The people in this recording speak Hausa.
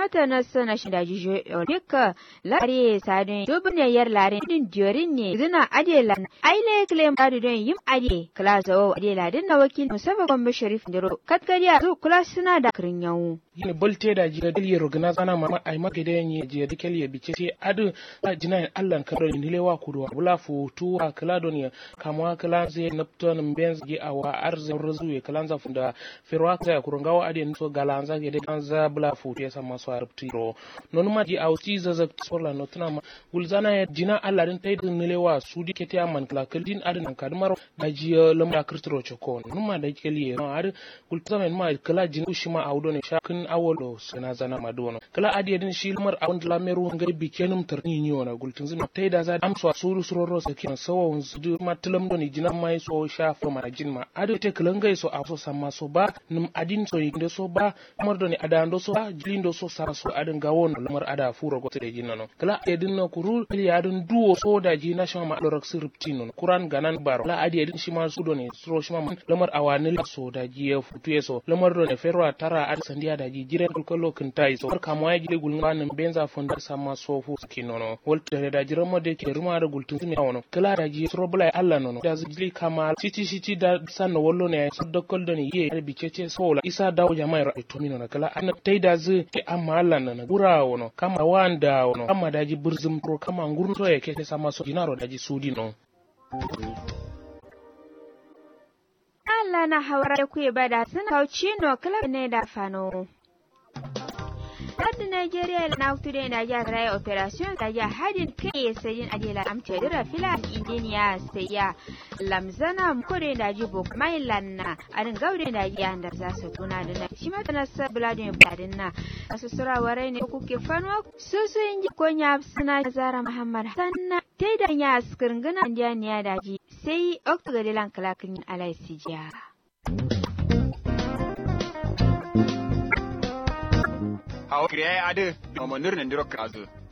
mata na sana shi da jijo duka lare sadin dubin yar lare din diorin ne zina adela aile claim da don yim ade klazo adela din na wakil musaba gombe sharif ndiro katkariya zu kula suna da kirin yawo yine bolte da jiga daliye rogana zana ma ai magede yin je dikel ye bice sai adu jina Allah karo ni lewa kudu bula futu a kladonia kamwa klanze napton benz gi awa arze razu klanza funda ferwa ka kurungawa ade so galanza gede kanza bula futu ya sama so arptiro non ma ji auti zaza sola notna ma gulzana ya jina Allah din taydin ni lewa su dikete amman klakaldin adin kadmar da ji lamda kirtiro chokon numa da keliye no ar gulzana ma kala jin ushima awdo ne shakin awolo sana zana madono kala adiyadin shilmar awon lameru ngai bikenum tarni ni wona gultin zina tayda za amso suru suroro sakin sawo zudu matalam doni jina mai so shafa ma jin ma ado te kalangai so aso sama so ba num adin so yinde so ba mar doni adando so ba jilindo so sara so adin gawon lamar ada furo gote de jinno kala adiyadin no kurul ya adin duwo so da ji national ma dorak sirptino kuran ganan baro kala adiyadin shi ma su doni suro shi ma lamar awanil so da ji ya futu so lamar doni ferwa tara ad sandiya da ji jire kulkolo kintai so ka mo ya jide gulman benza fonda sama so fu kinono wolte da jira mo de ke ruma da gultun ne wono kala da ji robla Allah nono da zili kama titi da sanno wollo ne so dokkol doni ye bi cece so la isa dawo jama'i ra to mino kala an taida zu ke amma Allah nana gura wono kama wanda wono kama da ji burzum pro kama ngurun so yake sama so dinaro da ji sudi no Allah na hawara ku bada suna kauci no kala ne da fano Ladin Nigeria na today da ya rai operation da ya hadin kai sayin adela amce dira fila India sai ya lamzana kore da jibo mai lanna adin gaure da ya da za su tuna da shi ma tana sabladin badin na asu suraware ne kuke fanwa su inji konya suna Zara Muhammad sanna tai da ya skirngana India ne da ji sai oktogadilan kalakin alaisijiya Awo kriya ade, no manur nan dirok kazu.